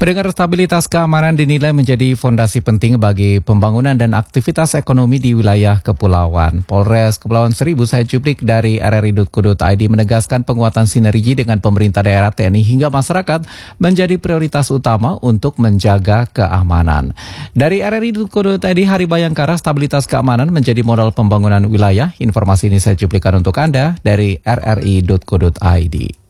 Pendengar, stabilitas keamanan dinilai menjadi fondasi penting bagi pembangunan dan aktivitas ekonomi di wilayah kepulauan. Polres Kepulauan Seribu Said Juprik dari RRI.co.id menegaskan penguatan sinergi dengan pemerintah daerah, TNI hingga masyarakat menjadi prioritas utama untuk menjaga keamanan. Dari RRI.co.id, Hari Bayangkara, stabilitas keamanan menjadi modal pembangunan wilayah. Informasi ini saya cuplikan untuk Anda dari RRI.co.id.